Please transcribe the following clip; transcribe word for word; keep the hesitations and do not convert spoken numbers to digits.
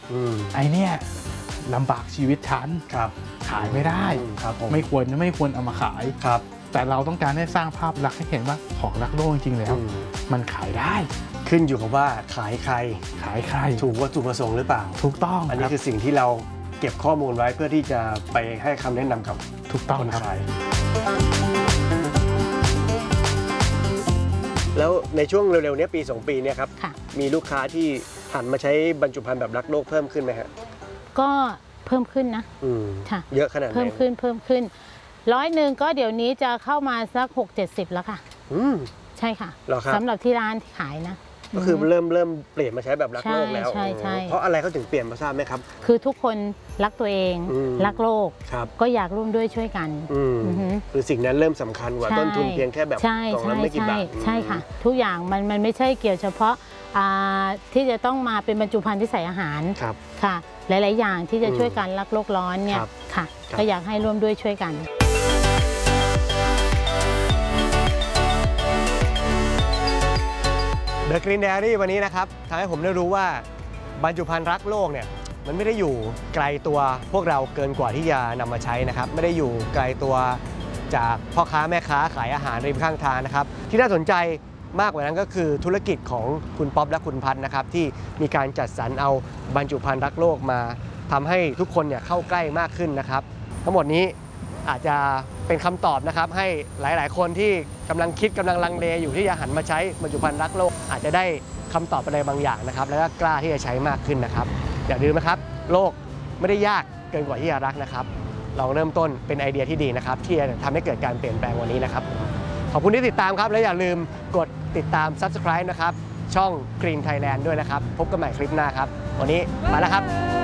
ไอเนี้ยลำบากชีวิตฉันขายไม่ได้ไม่ควรไม่ควรเอามาขายแต่เราต้องการให้สร้างภาพลักษณ์ให้เห็นว่าของรักโลกจริงๆแล้วมันขายได้ขึ้นอยู่กับว่าขายใครขายใครถูกวัตถุประสงค์หรือเปล่าถูกต้องอันนี้คือสิ่งที่เราเก็บข้อมูลไว้เพื่อที่จะไปให้คำแนะนำกับถูกต้องคนขายแล้วในช่วงเร็วๆนี้ปีสองปีเนี่ยครับมีลูกค้าที่หันมาใช้บรรจุภัณฑ์แบบรักโลกเพิ่มขึ้นไหมฮะก็เพิ่มขึ้นนะค่ะเยอะขนาดไหนเพิ่มขึ้นเพิ่มขึ้นร้อยหนึ่งก็เดี๋ยวนี้จะเข้ามาสักหกเจ็ดสิบแล้วค่ะใช่ค่ะสำหรับที่ร้านขายนะก็คือเริ่มเริ่มเปลี่ยนมาใช้แบบรักโลกแล้วเพราะอะไรเขาถึงเปลี่ยนมาทราบไหมครับคือทุกคนรักตัวเองรักโลกก็อยากร่วมด้วยช่วยกันคือสิ่งนั้นเริ่มสำคัญกว่าต้นทุนเพียงแค่แบบกล่องละไม่กี่บาทใช่ค่ะทุกอย่างมันมันไม่ใช่เกี่ยวเฉพาะที่จะต้องมาเป็นบรรจุภัณฑ์ที่ใส่อาหารค่ะหลายๆอย่างที่จะช่วยกันรักโลกร้อนเนี่ยค่ะก็อยากให้ร่วมด้วยช่วยกันเดอะกรีนไดอารี่วันนี้นะครับทำให้ผมได้รู้ว่าบรรจุภัณฑ์รักโลกเนี่ยมันไม่ได้อยู่ไกลตัวพวกเราเกินกว่าที่จะนำมาใช้นะครับไม่ได้อยู่ไกลตัวจากพ่อค้าแม่ค้าขายอาหารริมข้างทางนะครับที่น่าสนใจมากกว่านั้นก็คือธุรกิจของคุณป๊อปและคุณพัฒนะครับที่มีการจัดสรรเอาบรรจุภัณฑ์รักโลกมาทำให้ทุกคนเนี่ยเข้าใกล้มากขึ้นนะครับทั้งหมดนี้อาจจะเป็นคำตอบนะครับให้หลายๆคนที่กำลังคิดกำลังลังเลอยู่ที่จะหันมาใช้บรรจุภัณฑ์รักโลกอาจจะได้คำตอบอะไรบางอย่างนะครับแล้วก็กล้าที่จะใช้มากขึ้นนะครับอย่าลืมนะครับโลกไม่ได้ยากเกินกว่าที่จะรักนะครับลองเริ่มต้นเป็นไอเดียที่ดีนะครับที่จะทำให้เกิดการเปลี่ยนแปลงวันนี้นะครับขอบคุณที่ติดตามครับและอย่าลืมกดติดตาม ซับสไครบ์ นะครับช่อง Green Thailand ด้วยนะครับพบกันใหม่คลิปหน้าครับวันนี้ไปแล้วครับ